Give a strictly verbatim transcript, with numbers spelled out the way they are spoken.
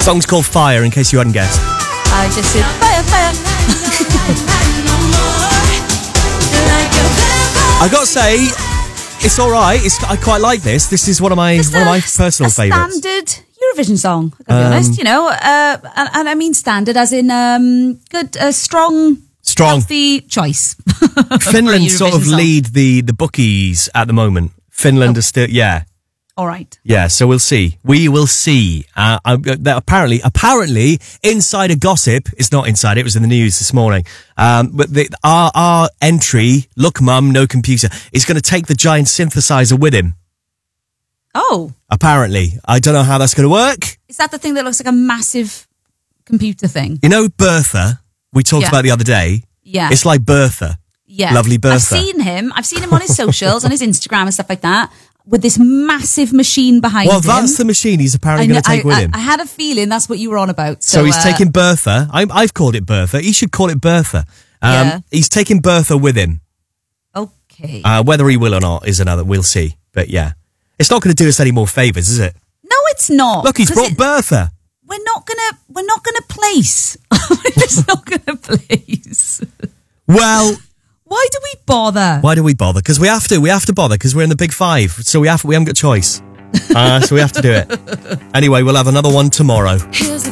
Song's called Fire, in case you hadn't guessed. I just said fire, fire. I got to say, it's all right. It's, I quite like this. This is one of my Just one a, of my personal a favourites. standard Eurovision song, I've got to be Um, honest. You know, uh, and, and I mean standard as in um, good, uh, strong, Strong. healthy choice. Finland For a sort of Eurovision song. lead the, the bookies at the moment. Finland Oh. are still, yeah. All right. Yeah, so we'll see. We will see. Uh, uh, that apparently, apparently, insider gossip, it's not insider, it was in the news this morning, um, but the, our, our entry, Look Mum, No Computer, is going to take the giant synthesizer with him. Oh, Apparently. I don't know how that's going to work. is that the thing that looks like a massive computer thing? You know Bertha, we talked Yeah. about the other day? Yeah. It's like Bertha. Yeah. Lovely Bertha. I've seen him. I've seen him on his socials, on his Instagram and stuff like that, with this massive machine behind Well, him. that's the machine he's apparently I, going know, to take I, with I, him. I had a feeling that's what you were on about. So, So he's uh, taking Bertha. I, I've called it Bertha. He should call it Bertha. Um, Yeah. He's taking Bertha with him. Okay. Uh, whether he will or not is another. We'll see. But yeah, it's not going to do us any more favours, is it? no, it's not. Look, he's 'cause brought it- Bertha. We're not gonna. We're not gonna place. We're just not gonna place. Well, Why do we bother? why do we bother? Because we have to. We have to bother because we're in the big five. So we have. We haven't got a choice. Uh, so we have to do it. Anyway, we'll have another one tomorrow.